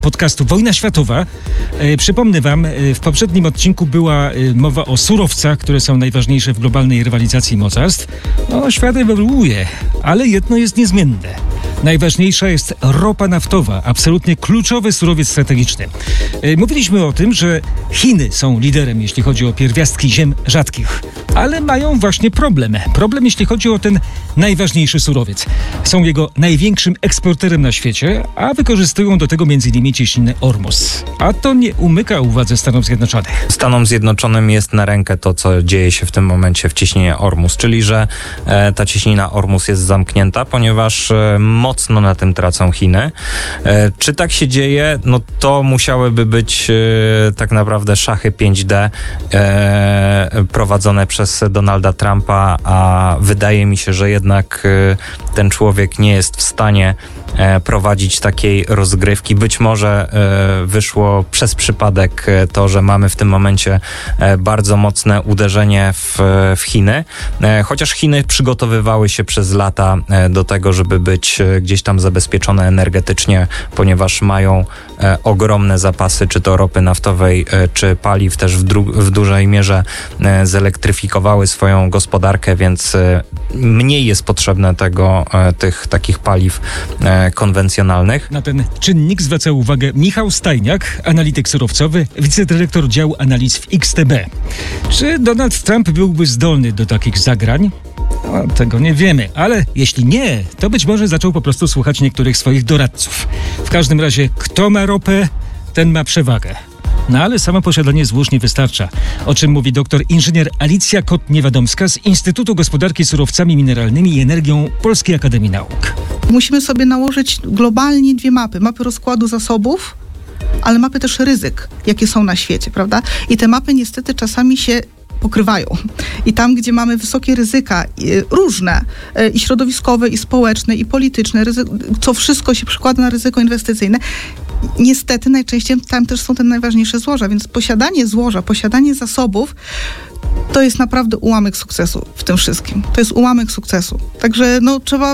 podcastu Wojna Światowa. Przypomnę wam, w poprzednim odcinku była mowa o surowcach, które są najważniejsze w globalnej rywalizacji mocarstw. Świat ewoluuje, ale jedno jest niezmienne. Najważniejsza jest ropa naftowa, absolutnie kluczowy surowiec strategiczny. Mówiliśmy o tym, że Chiny są liderem, jeśli chodzi o pierwiastki ziem rzadkich, ale mają właśnie problem. Problem, jeśli chodzi o ten najważniejszy surowiec. Są jego największym eksporterem na świecie, a wykorzystują do tego m.in. cieśninę Ormus. A to nie umyka uwadze Stanów Zjednoczonych. Stanom Zjednoczonym jest na rękę to, co dzieje się w tym momencie w cieśninie Ormus, czyli że ta cieśnina Ormus jest zamknięta, ponieważ mocno na tym tracą Chiny. Czy tak się dzieje? To musiałyby być tak naprawdę szachy 5D prowadzone przez Donalda Trumpa, a wydaje mi się, że jednak ten człowiek nie jest w stanie prowadzić takiej rozgrywki. Być może wyszło przez przypadek to, że mamy w tym momencie bardzo mocne uderzenie w Chiny, chociaż Chiny przygotowywały się przez lata do tego, żeby być gdzieś tam zabezpieczone energetycznie, ponieważ mają ogromne zapasy, czy to ropy naftowej, czy paliw, też w dużej mierze zelektryfikowały swoją gospodarkę, więc mniej jest potrzebne tych takich paliw konwencjonalnych. Na ten czynnik zwraca uwagę Michał Stajniak, analityk surowcowy, wicedyrektor działu analiz w XTB. Czy Donald Trump byłby zdolny do takich zagrań? Tego nie wiemy, ale jeśli nie, to być może zaczął po prostu słuchać niektórych swoich doradców. W każdym razie, kto ma ropę, ten ma przewagę. Ale samo posiadanie złóż nie wystarcza, o czym mówi doktor inżynier Alicja Kot-Niewiadomska z Instytutu Gospodarki Surowcami Mineralnymi i Energią Polskiej Akademii Nauk. Musimy sobie nałożyć globalnie dwie mapy. Mapy rozkładu zasobów, ale mapy też ryzyk, jakie są na świecie, prawda? I te mapy niestety czasami się pokrywają. I tam, gdzie mamy wysokie ryzyka, różne, i środowiskowe, i społeczne, i polityczne, co wszystko się przekłada na ryzyko inwestycyjne, niestety najczęściej tam też są te najważniejsze złoża, więc posiadanie złoża, posiadanie zasobów to jest naprawdę ułamek sukcesu w tym wszystkim. To jest ułamek sukcesu. Także trzeba,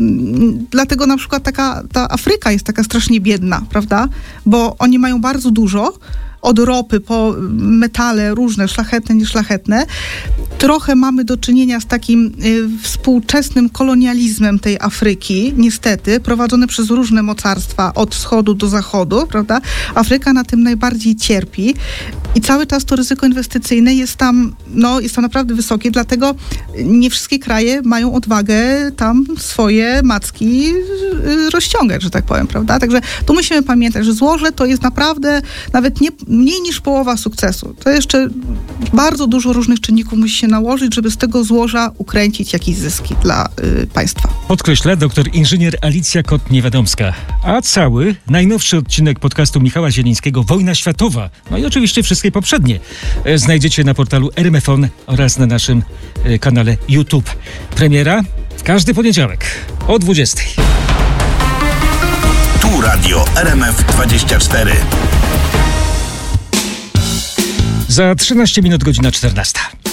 dlatego na przykład ta Afryka jest taka strasznie biedna, prawda? Bo oni mają bardzo dużo, od ropy po metale różne, szlachetne, nieszlachetne. Trochę mamy do czynienia z takim współczesnym kolonializmem tej Afryki, niestety, prowadzone przez różne mocarstwa od wschodu do zachodu, prawda? Afryka na tym najbardziej cierpi i cały czas to ryzyko inwestycyjne jest tam naprawdę wysokie, dlatego nie wszystkie kraje mają odwagę tam swoje macki rozciągać, że tak powiem, prawda? Także tu musimy pamiętać, że złoże to jest naprawdę nawet nie mniej niż połowa sukcesu. To jeszcze bardzo dużo różnych czynników musi się nałożyć, żeby z tego złoża ukręcić jakieś zyski dla państwa. Podkreśla doktor inżynier Alicja Kot-Niewiadomska. A cały najnowszy odcinek podcastu Michała Zielińskiego Wojna Światowa, i oczywiście wszystkie poprzednie, znajdziecie na portalu RMFON oraz na naszym kanale YouTube. Premiera w każdy poniedziałek o 20:00. Tu radio RMF24. Za 13 minut, godzina 14.